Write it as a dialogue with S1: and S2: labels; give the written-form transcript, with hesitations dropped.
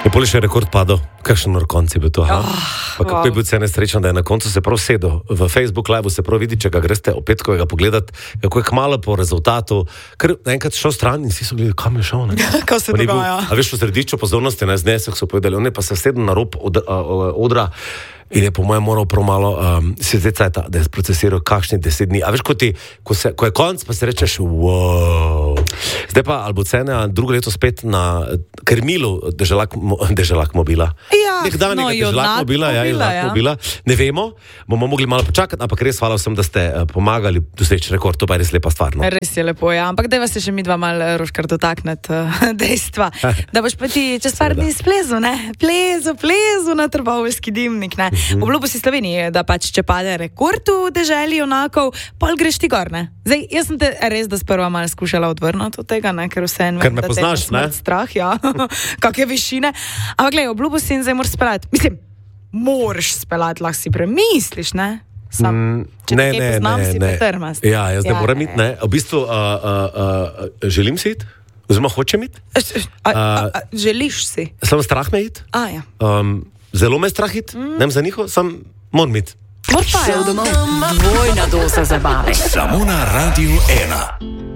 S1: Je poli še rekord padel, kakšen konc je bil to, kako je bil cene srečen, da je na koncu se prav sedel, v Facebook live se prav vidi, če ga greste o petkovega pogledat, kako je kmalo po rezultatu, ker enkrat šel stran in vsi so gledali, kam je šel, ne?
S2: Ko se dogaja.
S1: A veš, v središču pozornosti na SDS-ih so povedali, on je pa se sedel na rob odra in je po mojem moral prav malo se zdaj da je procesiral kakšni 10 dni. A veš, ko je konc, pa se rečeš, wow. Zdaj pa Albocene, drugo leto spet na krmilu deželak mobila.
S2: Ja,
S1: deželak mobila. Ne vemo, bomo mogli malo počakati, ampak res hvala vsem, da ste pomagali doseči rekord, to pa je res lepa stvar. No?
S2: Res je lepo, ja. Ampak daj vas se še mi dva malo Roškar dotakneti dejstva, da boš pa ti čez par dni splezu, ne? Plezu na Trboveljski dimnik, ne? Obljubil si Sloveniji, da pač če pade rekord v deželi junakov, pol greš ti gor, ne? Zdaj, jaz sem te res da sprva malo skušala odvrniti od tega, ne? Ker vse
S1: ker me poznaš, ne?
S2: Strah, ja. Kakve višine. Ampak glej, obljubil si in zdaj moraš speljati. Mislim, moraš speljati, lahko si premisliš, ne? Če te kaj poznam, si pretrmast.
S1: Ja, jaz ne moram iti, ne? V bistvu, želim si iti? Oziroma hočem iti?
S2: Želiš si?
S1: Sam strah me iti?
S2: Ja.
S1: Zelo me strah iti, nem za njiho, sam moram iti.
S3: Šel domov, dvojna doza zabave.
S4: Samo na Radio 1.